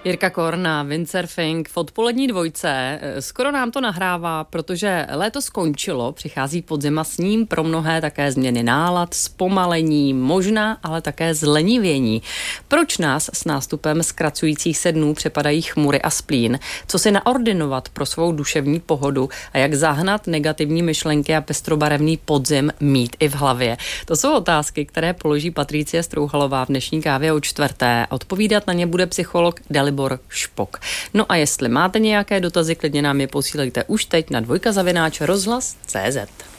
Jirka Korna, windsurfing v odpolední dvojce. Skoro nám to nahrává, protože léto skončilo, přichází podzima, s ním pro mnohé také změny nálad, zpomalení, možná, ale také zlenivění. Proč nás s nástupem zkracujících se dnů přepadají chmury a splín? Co si naordinovat pro svou duševní pohodu a jak zahnat negativní myšlenky a pestrobarevný podzim mít i v hlavě? To jsou otázky, které položí Patricie Strouhalová v dnešní kávě o čtvrté. Odpovídat na ně bude psycholog Dalibor Špok. No a jestli máte nějaké dotazy, klidně nám je posílejte už teď na dvojka@rozhlas.cz.